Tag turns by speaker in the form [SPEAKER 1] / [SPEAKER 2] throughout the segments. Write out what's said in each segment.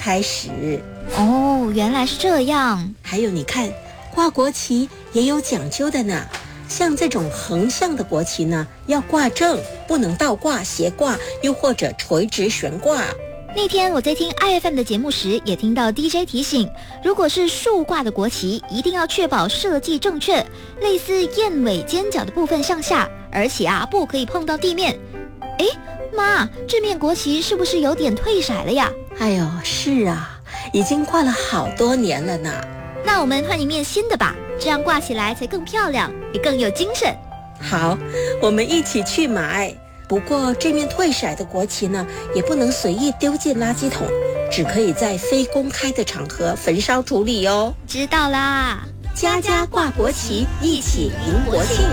[SPEAKER 1] 开始。
[SPEAKER 2] 哦，原来是这样。
[SPEAKER 1] 还有你看，挂国旗也有讲究的呢。像这种横向的国旗呢，要挂正，不能倒挂、斜挂，又或者垂直悬挂。
[SPEAKER 2] 那天我在听 IFM 的节目时，也听到 DJ 提醒，如果是竖挂的国旗，一定要确保设计正确，类似燕尾尖角的部分向下，而且不可以碰到地面。诶，妈，这面国旗是不是有点褪色了呀？
[SPEAKER 1] 哎呦，是啊，已经挂了好多年了呢。
[SPEAKER 2] 那我们换一面新的吧，这样挂起来才更漂亮，也更有精神。
[SPEAKER 1] 好，我们一起去买。不过这面褪色的国旗呢，也不能随意丢进垃圾桶，只可以在非公开的场合焚烧处理哦。
[SPEAKER 2] 知道啦，
[SPEAKER 1] 家家挂国旗，一起迎国庆。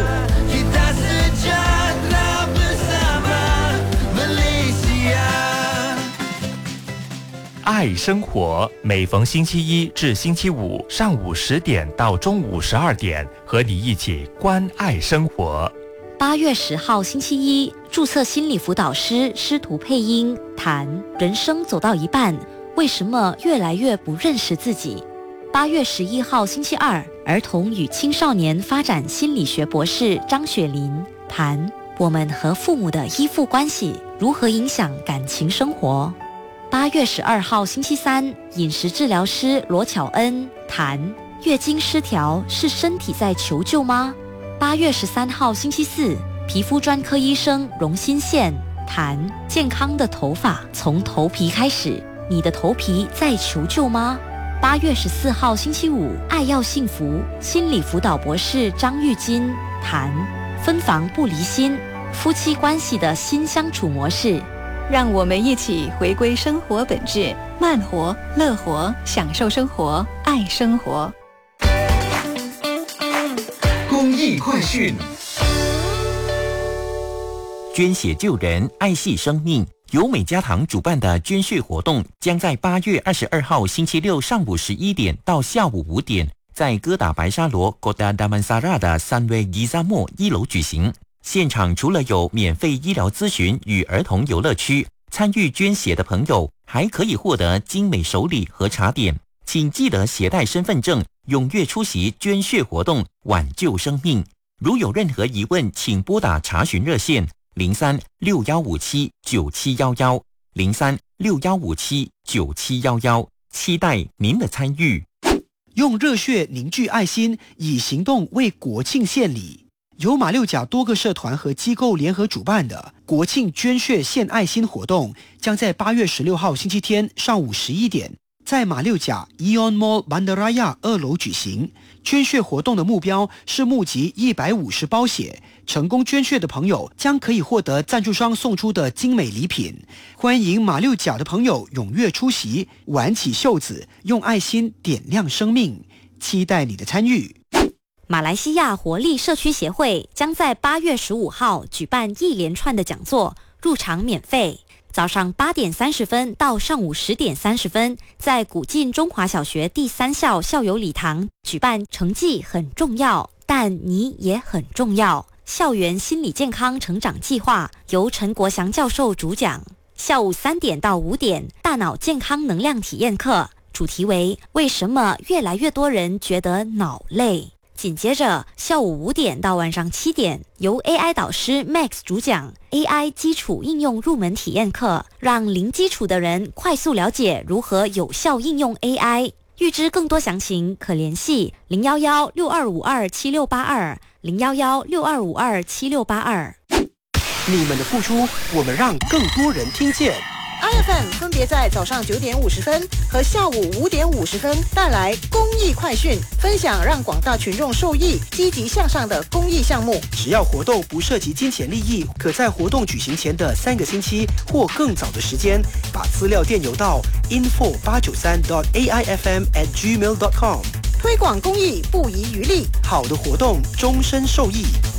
[SPEAKER 3] 爱生活，每逢星期一至星期五上午10点到中午12点，和你一起关爱生活。
[SPEAKER 4] 8月10号星期一，注册心理辅导师师徒配音谈人生走到一半，为什么越来越不认识自己。8月11号星期二，儿童与青少年发展心理学博士张雪琳谈我们和父母的依附关系如何影响感情生活。8月12号星期三，饮食治疗师罗巧恩谈月经失调是身体在求救吗？8月13号星期四，皮肤专科医生荣新宪谈健康的头发从头皮开始，你的头皮在求救吗？8月14号星期五，爱要幸福心理辅导博士张玉金谈分房不离心，夫妻关系的新相处模式。
[SPEAKER 5] 让我们一起回归生活本质，慢活、乐活，享受生活，爱生活。
[SPEAKER 6] 公益快讯：
[SPEAKER 7] 捐血救人，爱惜生命。由美家堂主办的捐血活动将在8月22号星期六上午11点到下午5点，在哥打白沙罗 Kota Damansara 的Sunway Gizamo 1楼举行。现场除了有免费医疗咨询与儿童游乐区，参与捐血的朋友还可以获得精美手礼和茶点。请记得携带身份证，踊跃出席捐血活动，挽救生命。如有任何疑问，请拨打查询热线0361579711 0361579711，期待您的参与。
[SPEAKER 8] 用热血凝聚爱心，以行动为国庆献礼。由马六甲多个社团和机构联合主办的国庆捐血献爱心活动，将在8月16号星期天上午11点，在马六甲 Eon Mall Bandaraya 2楼举行。捐血活动的目标是募集150包血，成功捐血的朋友将可以获得赞助商送出的精美礼品。欢迎马六甲的朋友踊跃出席，挽起袖子，用爱心点亮生命，期待你的参与。
[SPEAKER 4] 马来西亚活力社区协会将在8月15号举办一连串的讲座，入场免费。早上8点30分到上午10点30分，在古晋中华小学第3校校友礼堂举办成绩很重要，但你也很重要校园心理健康成长计划，由陈国祥教授主讲。下午3点到5点，大脑健康能量体验课，主题为为什么越来越多人觉得脑累。紧接着下午5点到晚上7点，由 AI 导师 Max 主讲 AI 基础应用入门体验课，让零基础的人快速了解如何有效应用 AI。 预知更多详情可联系011-6252-7682 011-6252-7682。
[SPEAKER 8] 你们的付出，我们让更多人听见。
[SPEAKER 9] IFM 分别在早上9点50分和下午5点50分带来公益快讯，分享让广大群众受益、积极向上的公益项目。
[SPEAKER 8] 只要活动不涉及金钱利益，可在活动举行前的3个星期或更早的时间，把资料电邮到 info893.aifm@gmail.com。
[SPEAKER 9] 推广公益不遗余力，
[SPEAKER 8] 好的活动终身受益。